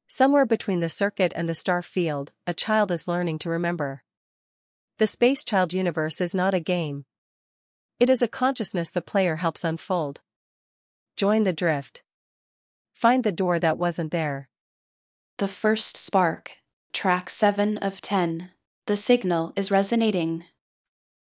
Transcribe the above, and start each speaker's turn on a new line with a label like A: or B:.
A: Somewhere between the circuit and the star field, a child is learning to remember. The Space Child universe is not a game. It is a consciousness the player helps unfold. Join the drift. Find the door that wasn't there.
B: The First Spark, track 7 of 10. The signal is resonating.